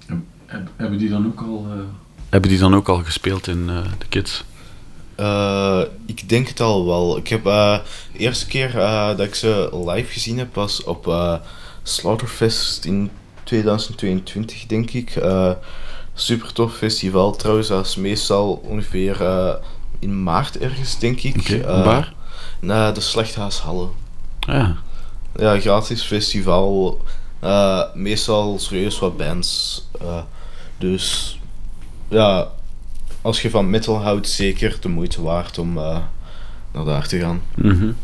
Hebben die dan ook al... Hebben die dan ook al gespeeld in de Kids? Ik denk het al wel. Ik heb de eerste keer dat ik ze live gezien heb was op Slaughterfest in 2022, denk ik. Super tof festival trouwens. Dat is meestal ongeveer in maart ergens, denk ik. Waar? Na de Slechthuishallen. Ja. Ja, gratis festival. Meestal serieus wat bands. Dus ja, als je van metal houdt, zeker de moeite waard om naar daar te gaan. Mm-hmm.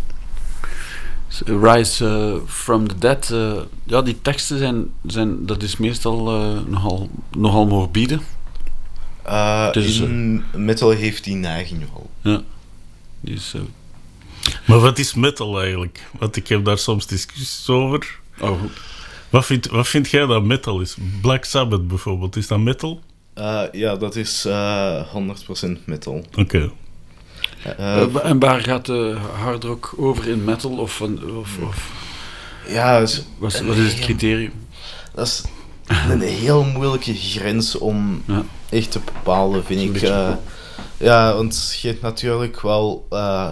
Rise from the Dead, ja, die teksten zijn dat is meestal nogal morbide. Dus, in metal heeft die neiging wel. Ja. Dus, maar wat is metal eigenlijk? Want ik heb daar soms discussies over. Oh. Wat vind jij dat metal is? Black Sabbath bijvoorbeeld, is dat metal? Ja, dat is 100% metal. Oké. En waar gaat de hardrock over in metal? Of ja, wat is het criterium? Dat is een heel moeilijke grens om echt te bepalen, vind ik. Ja, want je hebt natuurlijk wel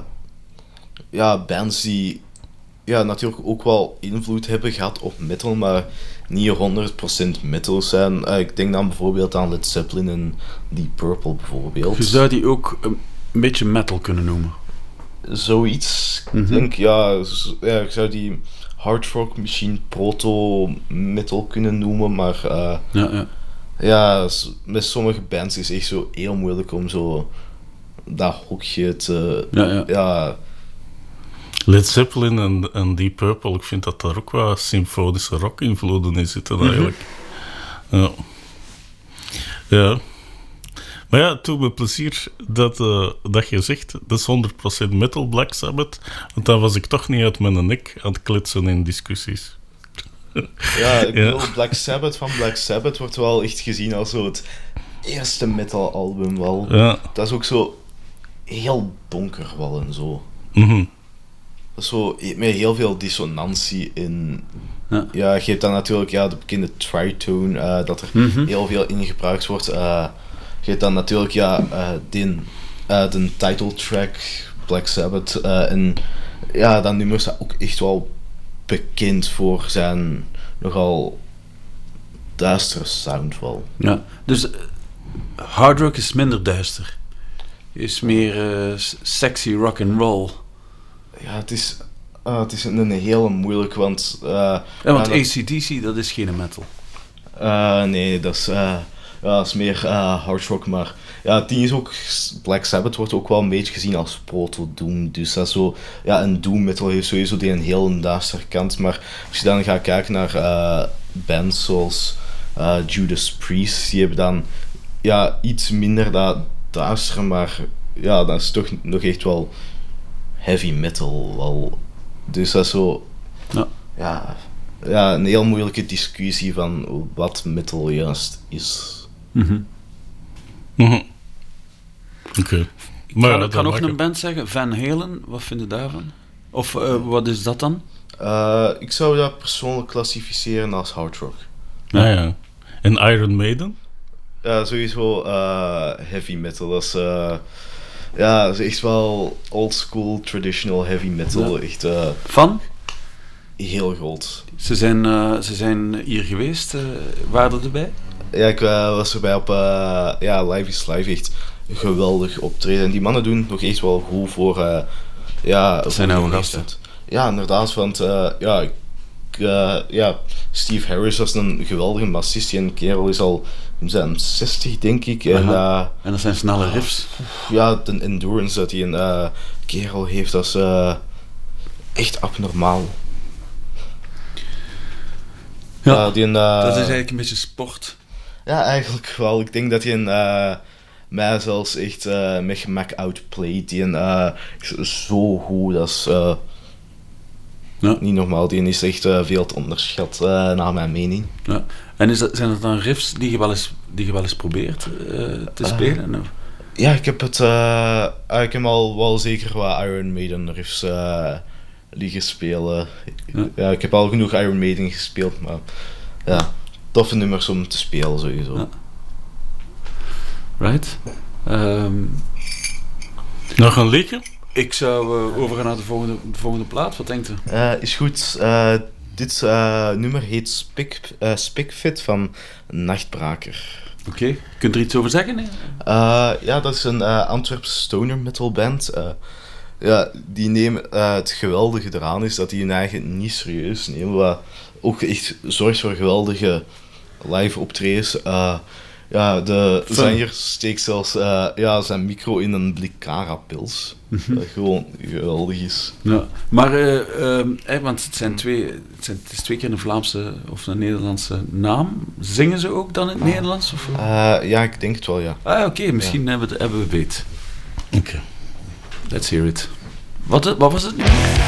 bands die natuurlijk ook wel invloed hebben gehad op metal, maar niet 100% metal zijn. Ik denk dan bijvoorbeeld aan Led Zeppelin en Deep Purple bijvoorbeeld. Je zou die ook een beetje metal kunnen noemen. Zoiets. Ik denk, ik zou die hard rock misschien proto-metal kunnen noemen, maar met sommige bands is het echt zo heel moeilijk om zo dat hokje te... Led Zeppelin en Deep Purple, ik vind dat daar ook wel symfonische rock-invloeden in zitten eigenlijk. Ja. Maar ja, het doet me plezier dat je zegt, dat is 100% metal Black Sabbath, want dan was ik toch niet uit mijn nek aan het kletsen in discussies. Ja, ik bedoel, Black Sabbath van Black Sabbath wordt wel echt gezien als zo het eerste metal album wel. Ja. Dat is ook zo heel donker wel en zo. Mm-hmm. Dat is zo met heel veel dissonantie in... Ja. Ja, je hebt dan natuurlijk de bekende tritone, dat er heel veel in gebruikt wordt. Je hebt dan natuurlijk de title track, Black Sabbath. En ja, dat nummer is ook echt wel bekend voor zijn nogal duistere sound wel. Ja, dus hard rock is minder duister. Is meer sexy rock and roll. Ja, het is een hele moeilijk, want... want AC/DC, dat is geen metal. Nee, dat is meer hard rock, maar... Ja, die is ook... Black Sabbath wordt ook wel een beetje gezien als proto-doom, dus dat is zo... Ja, een doom metal heeft sowieso die een heel duistere kant, maar als je dan gaat kijken naar bands zoals Judas Priest, die hebben dan iets minder dat duistere, maar ja, dat is toch nog echt wel heavy metal wel. Dus dat is zo... Ja, een heel moeilijke discussie van wat metal juist is. Oké. Ik kan ook een band zeggen, Van Halen, wat vind je daarvan? Of wat is dat dan? Ik zou dat persoonlijk klassificeren als hard rock. Ja. En Iron Maiden? Ja, sowieso heavy metal. Dat is... dat is echt wel old school, traditional heavy metal. Echt, van? Heel groot. Ze zijn hier geweest, waren erbij? Ja, ik was erbij op Live is Live, echt geweldig optreden. En die mannen doen nog echt wel goed voor... dat zijn oude gasten. Ja, inderdaad, want Steve Harris was een geweldige bassist. En kerel is al in zijn 60, denk ik. En dat zijn snelle riffs. Ja, de endurance dat hij een kerel heeft, dat is echt abnormaal. Ja, dat is eigenlijk een beetje sport. Ja, eigenlijk wel. Ik denk dat hij mij zelfs echt met gemak outplayed. Die is zo goed, dat is niet normaal. Die is echt veel te onderschat, naar mijn mening. Ja. En zijn dat dan riffs die je wel eens probeert te spelen? Of? Ja, ik heb al wel zeker wat Iron Maiden riffs liggen spelen. Ja, ik heb al genoeg Iron Maiden gespeeld, maar ja. toffe nummers om te spelen, sowieso. Ja. Right. Nog een liedje? Ik zou overgaan naar de volgende plaat. Wat denkt u? Is goed. Dit nummer heet Spikfit van Nachtbraker. Oké. Kunt u er iets over zeggen? Nee? Ja, dat is een Antwerpse stoner metal band. Ja, die nemen het geweldige eraan is dat die hun eigen niet serieus nemen, wat ook echt zorgt voor geweldige live optredens. Ja, de zanger steekt zelfs zijn micro in een blik Cara-pils. Dat gewoon geweldig is. Ja. Maar, want het is 2 keer een Vlaamse of een Nederlandse naam. Zingen ze ook dan in het Nederlands? Of? Ja, ik denk het wel, ja. Oké, misschien hebben we beet. Oké. Let's hear it. Wat was het nu?